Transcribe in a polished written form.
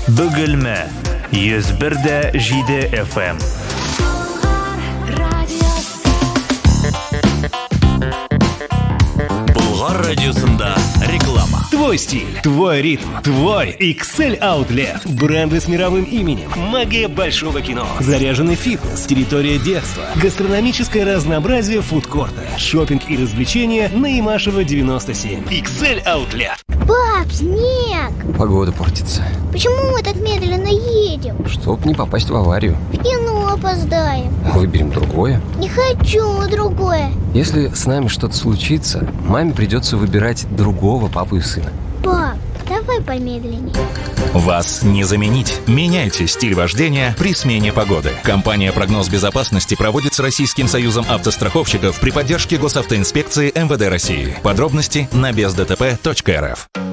Бөгелмә 101.7 FM. Болгар радиосында реклама. Твой стиль, твой ритм, твой XL Outlet. Бренды с мировым именем. Магия большого кино. Заряженный фитнес. Территория детства. Гастрономическое разнообразие фудкорта. Шопинг и развлечения на Имашева 97. XL Outlet. Пап, снег! Погода портится. Почему мы так медленно едем? Чтоб не попасть в аварию. В кино опоздаем. Выберем другое. Не хочу другое. Если с нами что-то случится, маме придется выбирать другого папу и сына. Пап, давай помедленнее. Вас не заменить. Меняйте стиль вождения при смене погоды. Компания «Прогноз безопасности» проводит с Российским союзом автостраховщиков при поддержке Госавтоинспекции МВД России. Подробности на бездтп.рф.